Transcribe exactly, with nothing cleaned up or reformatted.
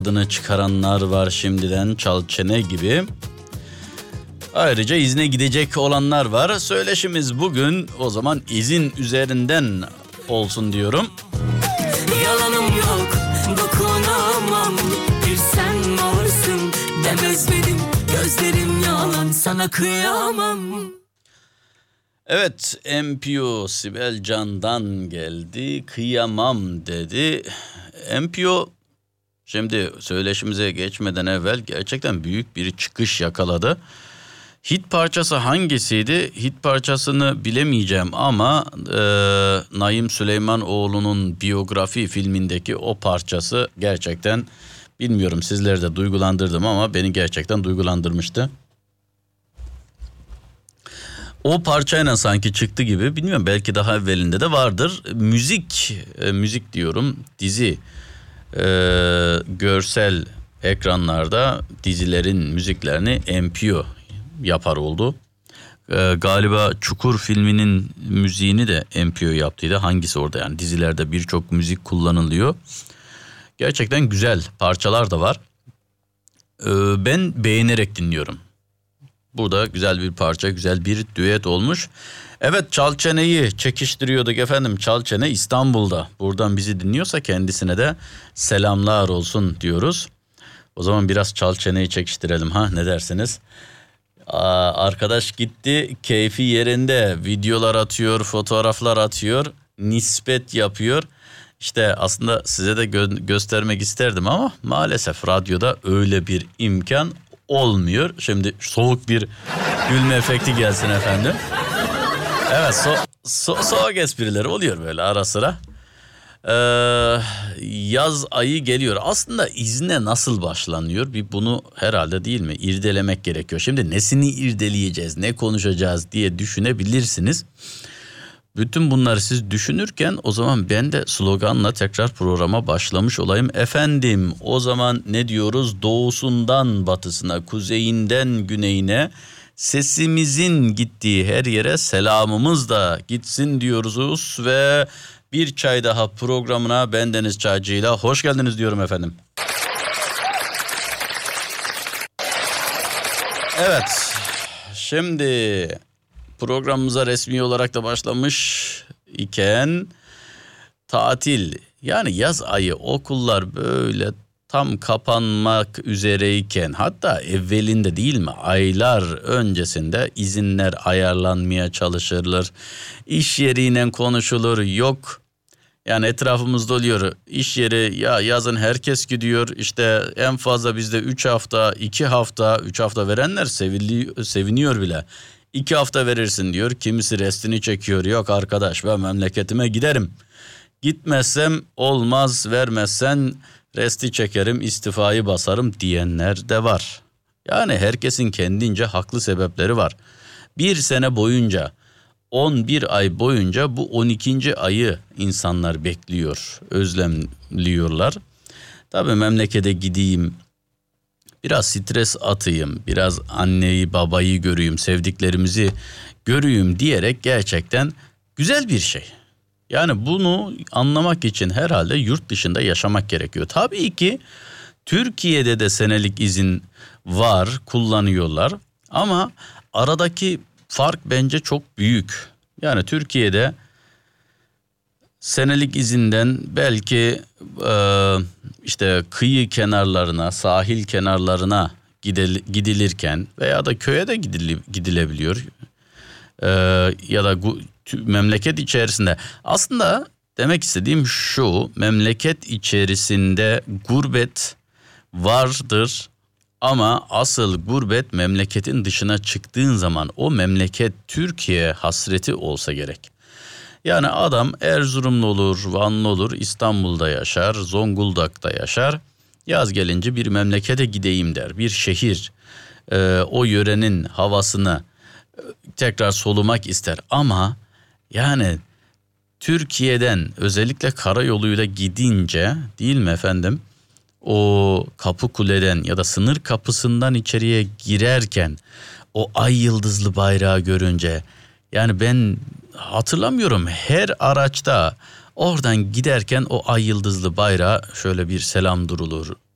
adını çıkaranlar var şimdiden, çal çene gibi. Ayrıca izne gidecek olanlar var. Söyleşimiz bugün o zaman izin üzerinden olsun diyorum. Yalanım yok, dokunamam. Bir sen varsın demezmedim. Gözlerim yalan, sana kıyamam. Evet, M P O Sibel Can'dan geldi. Kıyamam dedi. M P O şimdi söyleşimize geçmeden evvel gerçekten büyük bir çıkış yakaladı. Hit parçası hangisiydi? Hit parçasını bilemeyeceğim ama e, Naim Süleymanoğlu'nun biyografi filmindeki o parçası gerçekten, bilmiyorum sizleri de duygulandırdım ama beni gerçekten duygulandırmıştı. O parçayla sanki çıktı gibi, bilmiyorum, belki daha evvelinde de vardır. Müzik, e, müzik diyorum, dizi, e, görsel ekranlarda dizilerin müziklerini M P O yapar oldu. Ee, galiba Çukur filminin müziğini de M P O yaptıydı. Hangisi orada, yani dizilerde birçok müzik kullanılıyor. Gerçekten güzel parçalar da var. Ee, ben beğenerek dinliyorum. Burada güzel bir parça, güzel bir düet olmuş. Evet, Çalçene'yi çekiştiriyorduk efendim. Çalçene İstanbul'da. Buradan bizi dinliyorsa kendisine de selamlar olsun diyoruz. O zaman biraz Çalçene'yi çekiştirelim, ha, ne dersiniz? Aa, arkadaş gitti, keyfi yerinde, videolar atıyor, fotoğraflar atıyor, nispet yapıyor. İşte aslında size de gö- göstermek isterdim ama maalesef radyoda öyle bir imkan olmuyor. Şimdi soğuk bir gülme efekti gelsin efendim. Evet, so- so- soğuk esprileri oluyor böyle ara sıra. Ee, yaz ayı geliyor. Aslında izne nasıl başlanıyor? Bir bunu herhalde, değil mi, irdelemek gerekiyor. Şimdi nesini irdeleyeceğiz, ne konuşacağız diye düşünebilirsiniz. Bütün bunları siz düşünürken o zaman ben de sloganla tekrar programa başlamış olayım. Efendim, o zaman ne diyoruz? Doğusundan batısına, kuzeyinden güneyine, sesimizin gittiği her yere selamımız da gitsin diyoruz ve bir çay daha programına bendeniz çaycıyla hoş geldiniz diyorum efendim. Evet, şimdi programımıza resmi olarak da başlamış iken tatil, yani yaz ayı, okullar böyle tam kapanmak üzereyken, hatta evvelinde, değil mi, aylar öncesinde izinler ayarlanmaya çalışılır. İş yeriyle konuşulur, yok yani etrafımızda oluyor, iş yeri, ya yazın herkes gidiyor, işte en fazla bizde üç hafta, iki hafta, üç hafta verenler sevili, seviniyor bile. iki hafta verirsin diyor, kimisi restini çekiyor, yok arkadaş ben memleketime giderim. Gitmezsem olmaz, vermezsen resti çekerim, istifayı basarım diyenler de var. Yani herkesin kendince haklı sebepleri var. Bir sene boyunca, on bir ay boyunca bu on ikinci ayı insanlar bekliyor, özlemliyorlar. Tabii memlekete gideyim, biraz stres atayım, biraz anneyi babayı göreyim, sevdiklerimizi göreyim diyerek gerçekten güzel bir şey. Yani bunu anlamak için herhalde yurt dışında yaşamak gerekiyor. Tabii ki Türkiye'de de senelik izin var, kullanıyorlar ama aradaki fark bence çok büyük. Yani Türkiye'de senelik izinden belki e, işte kıyı kenarlarına, sahil kenarlarına gidil, gidilirken veya da köye de gidile, gidilebiliyor. E, ya da gu, memleket içerisinde. Aslında demek istediğim şu, memleket içerisinde gurbet vardır ama asıl gurbet memleketin dışına çıktığın zaman, o memleket Türkiye hasreti olsa gerek. Yani adam Erzurumlu olur, Vanlı olur, İstanbul'da yaşar, Zonguldak'ta yaşar. Yaz gelince bir memlekete gideyim der. Bir şehir, e, o yörenin havasını e, tekrar solumak ister. Ama yani Türkiye'den özellikle karayoluyla gidince, değil mi efendim, o Kapıkule'den ya da sınır kapısından içeriye girerken o ay yıldızlı bayrağı görünce, yani ben hatırlamıyorum, her araçta oradan giderken o ay yıldızlı bayrağı şöyle bir selam durulur.